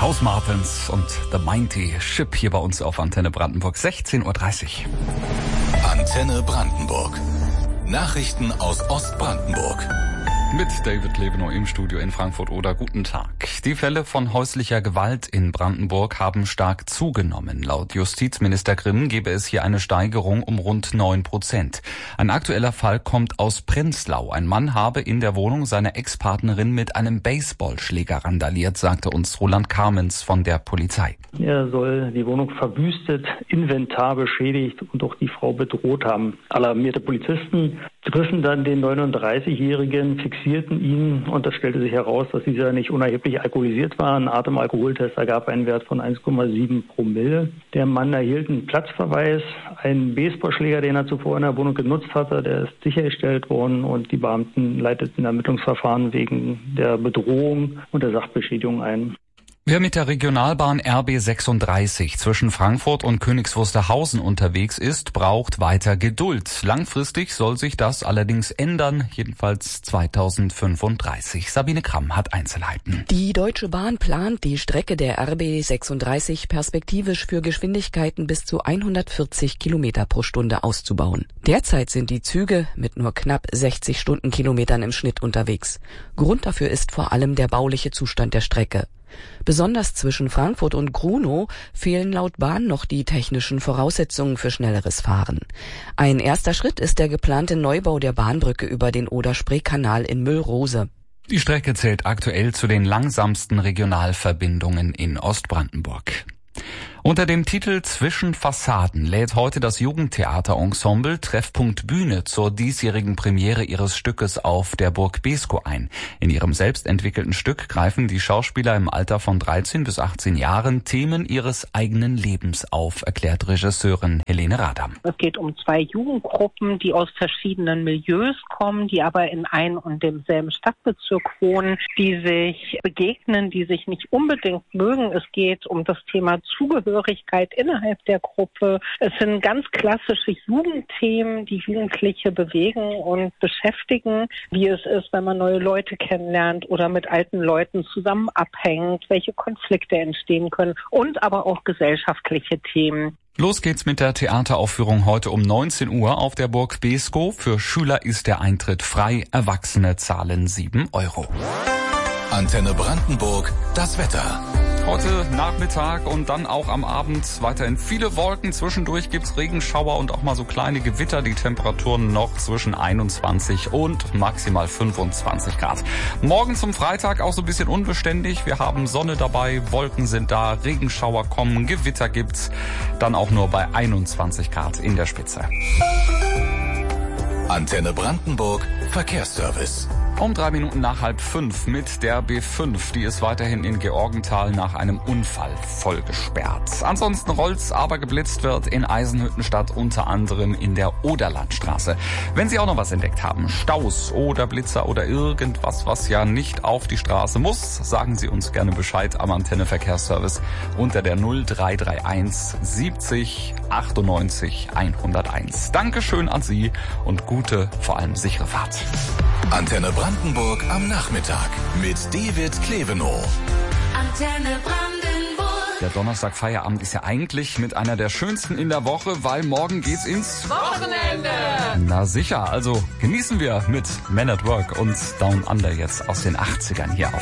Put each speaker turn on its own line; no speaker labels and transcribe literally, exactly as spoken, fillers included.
House Martins und The Mighty Ship hier bei uns auf Antenne Brandenburg, sechzehn Uhr dreißig.
Antenne Brandenburg. Nachrichten aus Ostbrandenburg.
Mit David Levenow im Studio in Frankfurt oder guten Tag. Die Fälle von häuslicher Gewalt in Brandenburg haben stark zugenommen. Laut Justizminister Grimm gebe es hier eine Steigerung um rund neun Prozent. Ein aktueller Fall kommt aus Prenzlau. Ein Mann habe in der Wohnung seiner Ex-Partnerin mit einem Baseballschläger randaliert, sagte uns Roland Karmens von der Polizei.
Er soll die Wohnung verwüstet, Inventar beschädigt und auch die Frau bedroht haben. Alarmierte Polizisten griffen dann den neununddreißigjährigen, fixierten ihn und es stellte sich heraus, dass dieser nicht unerheblich alkoholisiert war. Ein Atemalkoholtest ergab einen Wert von eins Komma sieben Promille. Der Mann erhielt einen Platzverweis. Ein Baseballschläger, den er zuvor in der Wohnung genutzt hatte, der ist sichergestellt worden und die Beamten leiteten Ermittlungsverfahren wegen der Bedrohung und der Sachbeschädigung ein.
Wer mit der Regionalbahn R B sechsunddreißig zwischen Frankfurt und Königs Wusterhausen unterwegs ist, braucht weiter Geduld. Langfristig soll sich das allerdings ändern, jedenfalls zweitausendfünfunddreißig. Sabine Kramm hat Einzelheiten.
Die Deutsche Bahn plant, die Strecke der R B sechsunddreißig perspektivisch für Geschwindigkeiten bis zu hundertvierzig Kilometer pro Stunde auszubauen. Derzeit sind die Züge mit nur knapp sechzig Stundenkilometern im Schnitt unterwegs. Grund dafür ist vor allem der bauliche Zustand der Strecke. Besonders zwischen Frankfurt und Grunow fehlen laut Bahn noch die technischen Voraussetzungen für schnelleres Fahren. Ein erster Schritt ist der geplante Neubau der Bahnbrücke über den Oder-Spree-Kanal in Müllrose.
Die Strecke zählt aktuell zu den langsamsten Regionalverbindungen in Ostbrandenburg. Unter dem Titel Zwischen Fassaden lädt heute das Jugendtheaterensemble Treffpunkt Bühne zur diesjährigen Premiere ihres Stückes auf der Burg Beeskow ein. In ihrem selbst entwickelten Stück greifen die Schauspieler im Alter von dreizehn bis achtzehn Jahren Themen ihres eigenen Lebens auf, erklärt Regisseurin Helene Radam.
Es geht um zwei Jugendgruppen, die aus verschiedenen Milieus kommen, die aber in einem und demselben Stadtbezirk wohnen, die sich begegnen, die sich nicht unbedingt mögen. Es geht um das Thema Zugehörigkeit innerhalb der Gruppe. Es sind ganz klassische Jugendthemen, die Jugendliche bewegen und beschäftigen, wie es ist, wenn man neue Leute kennenlernt oder mit alten Leuten zusammen abhängt, welche Konflikte entstehen können und aber auch gesellschaftliche Themen.
Los geht's mit der Theateraufführung heute um neunzehn Uhr auf der Burg Beeskow. Für Schüler ist der Eintritt frei, Erwachsene zahlen sieben Euro.
Antenne Brandenburg, das Wetter.
Heute Nachmittag und dann auch am Abend weiterhin viele Wolken. Zwischendurch gibt's Regenschauer und auch mal so kleine Gewitter. Die Temperaturen noch zwischen einundzwanzig und maximal fünfundzwanzig Grad. Morgen zum Freitag auch so ein bisschen unbeständig. Wir haben Sonne dabei, Wolken sind da, Regenschauer kommen, Gewitter gibt's. Dann auch nur bei einundzwanzig Grad in der Spitze.
Antenne Brandenburg, Verkehrsservice.
Um drei Minuten nach halb fünf mit der B fünf. Die ist weiterhin in Georgenthal nach einem Unfall voll gesperrt. Ansonsten rollt's, aber geblitzt wird in Eisenhüttenstadt, unter anderem in der Oderlandstraße. Wenn Sie auch noch was entdeckt haben, Staus oder Blitzer oder irgendwas, was ja nicht auf die Straße muss, sagen Sie uns gerne Bescheid am Antenne Verkehrsservice unter der null drei drei eins siebzig achtundneunzig hunderteins. Dankeschön an Sie und gute, vor allem sichere Fahrt.
Antenne Brandenburg am Nachmittag mit David Levenow.
Antenne Brandenburg.
Der Donnerstag-Feierabend ist ja eigentlich mit einer der schönsten in der Woche, weil morgen geht's ins
Wochenende.
Na sicher, also genießen wir mit Men at Work und Down Under jetzt aus den achtzigern hier auf